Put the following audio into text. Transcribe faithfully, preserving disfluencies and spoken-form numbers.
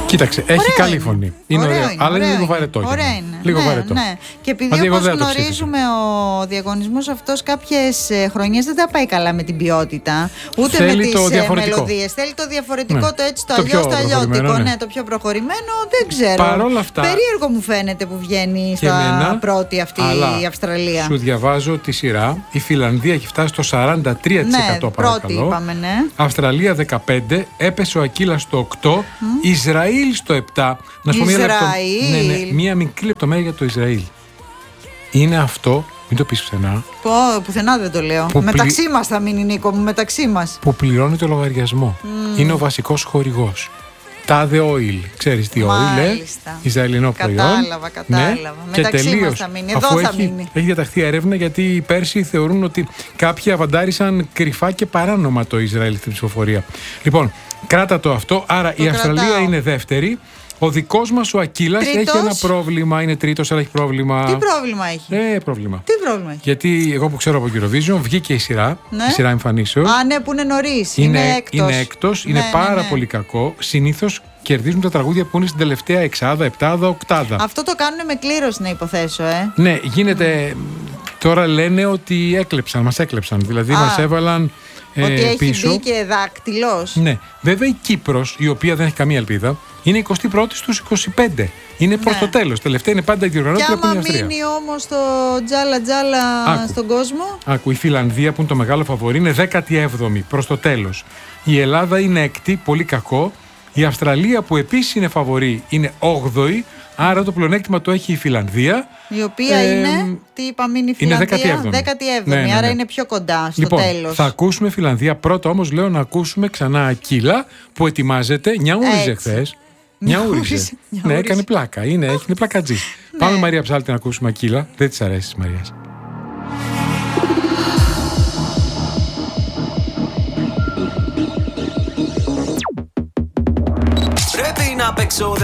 Κοίταξε, έχει Ωραίο καλή είναι. φωνή. Είναι Ωραίο ωραίο, είναι, αλλά είναι ωραίο λίγο είναι. βαρετό. Ωραία είναι. Λίγο ναι, βαρετό. ναι. Και επειδή Δηλαδή, εγώ όπως δεν θα το γνωρίζουμε, ο διαγωνισμός αυτός κάποιες ε, χρονιές δεν τα πάει καλά με την ποιότητα, ούτε Θέλει με τις το ε, διαφορετικό. μελωδίες. Θέλει το διαφορετικό, Ναι. το έτσι, το, Το αλλιώς, πιο το αλλιώτικο. προχωρημένο, Ναι. ναι. Το πιο προχωρημένο, δεν ξέρω. Παρ' όλα αυτά, περίεργο μου φαίνεται που βγαίνει και στα εμένα, πρώτη αυτή αλλά η Αυστραλία. Σου διαβάζω τη σειρά. Η Φιλανδία έχει φτάσει στο σαράντα τρία τοις εκατό Ναι, παρακαλώ. πρώτη είπαμε, ναι. Αυστραλία δεκαπέντε τοις εκατό, έπεσε ο Ακύλας στο οκτώ τοις εκατό, Ισραήλ στο επτά τοις εκατό. Να σου πω μια, λεπτο... Ισραήλ. ναι, ναι, μια μικρή λεπτομέρεια για το Ισραήλ. Είναι αυτό, μην το πεις πουθενά, Πω, πουθενά δεν το λέω. Που Μεταξύ πλη- μας θα μείνει, Νίκο μου, μεταξύ μας. που πληρώνει το λογαριασμό. Είναι ο βασικός χορηγός. Τάδε Oil. Ξέρεις τι oil, ε? Μάλιστα. Ισραηλινό προϊόν. Κατάλαβα, κατάλαβα. Ναι. Και Μεταξύ μας τελείως, θα μείνει. αφού Εδώ θα έχει, μείνει. έχει διαταχθεί έρευνα, γιατί πέρσι θεωρούν ότι κάποιοι αβαντάρισαν κρυφά και παράνομα το Ισραήλ στην ψηφοφορία. Λοιπόν, κράτα το αυτό. Άρα Το η Αυστραλία κρατάω. είναι δεύτερη. Ο δικός μας ο Ακύλας έχει Τρίτος. ένα πρόβλημα. Είναι τρίτος, αλλά έχει πρόβλημα. Τι πρόβλημα έχει. Ε, πρόβλημα. Τι πρόβλημα έχει. Γιατί εγώ που ξέρω από Eurovision, βγήκε η σειρά, Ναι. η σειρά εμφανίσεως. Α, ναι, που είναι νωρίς. Είναι, Είναι, έκτος. είναι έκτος, είναι Ναι, ναι, πάρα ναι. πολύ κακό. Συνήθως κερδίζουν τα τραγούδια που είναι στην τελευταία εξάδα, επτάδα, οκτάδα. Αυτό το κάνουν με κλήρωση, να υποθέσω, ε. Ναι, γίνεται. Τώρα λένε ότι έκλεψαν, μας έκλεψαν. Δηλαδή Α, μας έβαλαν ε, Ότι έχει πίσω. μπει και δάκτυλος. Ναι. Βέβαια η Κύπρος, η οποία δεν έχει καμία ελπίδα, είναι εικοστή πρώτη στους είκοσι πέντε. Είναι προς Ναι. το τέλος. Τελευταία είναι πάντα η Και διοργανώτρια που είναι η άμα Αυστρία. μείνει όμως το τζάλα τζάλα Άκου. στον κόσμο. Άκου, η Φιλανδία που είναι το μεγάλο φαβορί είναι δέκατη έβδομη προς το τέλος. Η Ελλάδα είναι έκτη, πολύ κακό. Η Αυστραλία που επίσης είναι φαβορί είναι όγδοη. Άρα το πλεονέκτημα το έχει η Φιλανδία. Η οποία Ε, είναι, τι είπαμε, είναι η είναι Φιλανδία. δέκατη έβδομη. δέκατη έβδομη, Ναι, ναι, ναι. άρα είναι πιο κοντά στο Λοιπόν, τέλος. θα ακούσουμε Φιλανδία. Πρώτα όμως λέω να ακούσουμε ξανά Ακύλα που ετοιμάζεται. Νιαούριζε Έτσι. χθες. Νιαούριζε, Νιαούριζε. Ναι, νιαούριζε. έκανε πλάκα. Είναι, έχει είναι πλακατζή. Πάμε Μαρία Ψάλτη να ακούσουμε Ακύλα. Δεν της αρέσει της Μαρίας. Πρέπει να παίξω